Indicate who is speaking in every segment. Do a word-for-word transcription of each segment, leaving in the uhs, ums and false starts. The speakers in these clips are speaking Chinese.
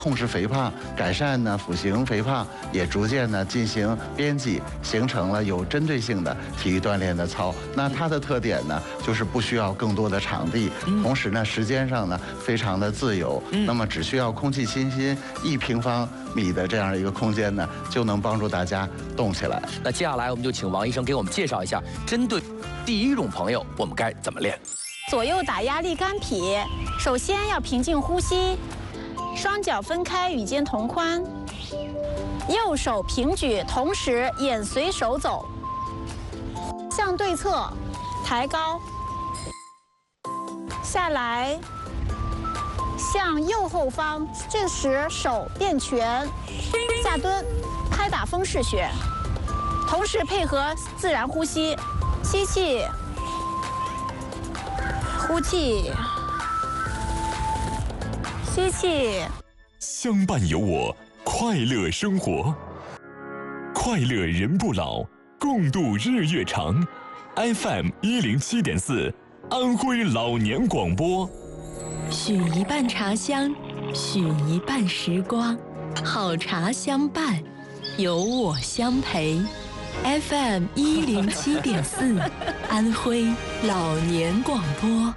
Speaker 1: 控制肥胖，改善呢腹型肥胖，也逐渐呢进行编辑，形成了有针对性的体育锻炼的操。那它的特点呢，就是不需要更多的场地，同时呢时间上呢非常的自由。那么只需要空气清新一平方米的这样一个空间呢，就能帮助大家动起来。
Speaker 2: 那接下来我们就请王医生给我们介绍一下，针对第一种朋友，我们该怎么练？
Speaker 3: 左右打压立竿劈，首先要平静呼吸。双脚分开，与肩同宽，右手平举，同时眼随手走，向对侧抬高，下来，向右后方，这时手变拳，下蹲，拍打风式穴，同时配合自然呼吸，吸气，呼气。吸气，
Speaker 4: 相伴有我，快乐生活，快乐人不老，共度日月长。F M 一零七点四，安徽老年广播。
Speaker 5: 许一半茶香，许一半时光，好茶相伴，有我相陪。F M 一零七点四，安徽老年广播。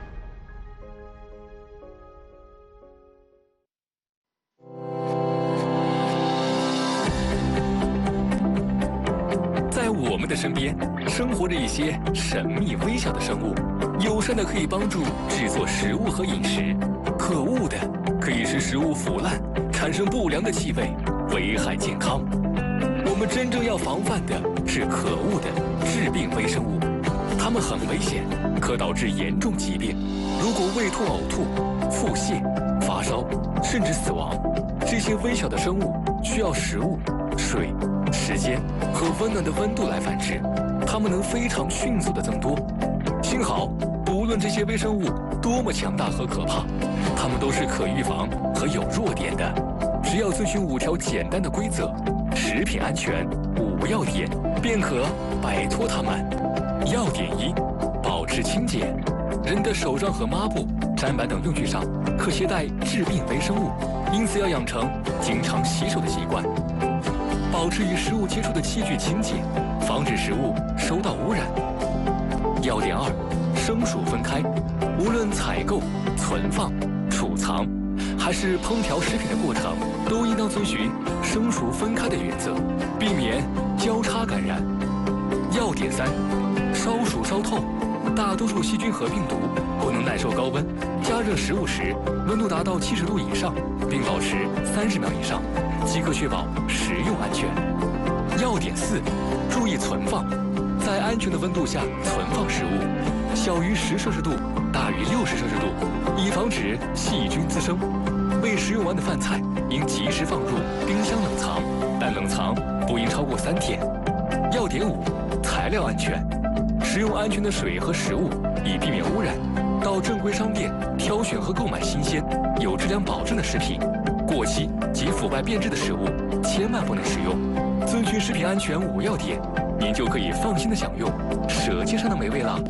Speaker 4: 我们的身边生活着一些神秘微小的生物，友善的可以帮助制作食物和饮食，可恶的可以使食物腐烂，产生不良的气味，危害健康。我们真正要防范的是可恶的致病微生物，它们很危险，可导致严重疾病，如果胃痛、呕吐、腹泻、发烧，甚至死亡。这些微小的生物需要食物、水、时间和温暖的温度来繁殖，它们能非常迅速地增多。幸好，不论这些微生物多么强大和可怕，它们都是可预防和有弱点的。只要遵循五条简单的规则，食品安全五要点，便可摆脱它们。要点一：保持清洁。人的手上和抹布、砧板等用具上可携带致病微生物，因此要养成经常洗手的习惯。保持与食物接触的器具清洁，防止食物受到污染。要点二：生熟分开。无论采购、存放、储藏，还是烹调食品的过程，都应当遵循生熟分开的原则，避免交叉感染。要点三：烧熟烧透。大多数细菌和病毒不能耐受高温，加热食物时温度达到七十度以上，并保持三十秒以上，即可确保食用安全。要点四：注意存放，在安全的温度下存放食物，小于十摄氏度，大于六十摄氏度，以防止细菌滋生。未食用完的饭菜应及时放入冰箱冷藏，但冷藏不应超过三天。要点五：材料安全。食用安全的水和食物，以避免污染。到正规商店挑选和购买新鲜、有质量保证的食品。过期及腐败变质的食物千万不能食用。遵循食品安全五要点，您就可以放心的享用舌尖上的美味了。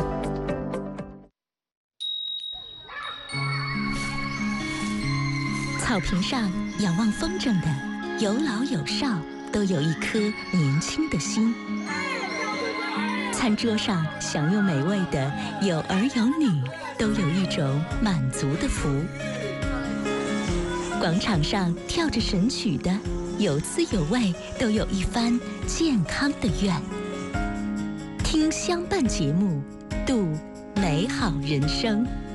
Speaker 5: 草坪上仰望风筝的，有老有少，都有一颗年轻的心。餐桌上享用美味的有儿有女，都有一种满足的福。广场上跳着神曲的有滋有味，都有一番健康的愿。听相伴节目，度美好人生。